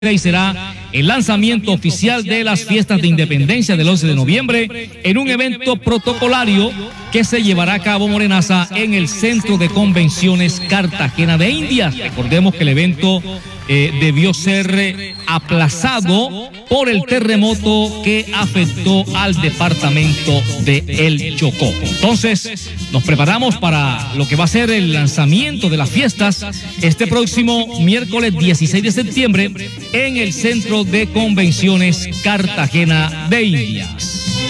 y será el lanzamiento oficial de las fiestas de independencia del 11 de noviembre en un evento protocolario que se llevará a cabo, Morenaza, en el Centro de Convenciones Cartagena de Indias. Recordemos que el evento debió ser aplazado por el terremoto que afectó al departamento de El Chocó. Entonces, nos preparamos para lo que va a ser el lanzamiento de las fiestas este próximo miércoles 16 de septiembre en el Centro de Convenciones Cartagena de Indias.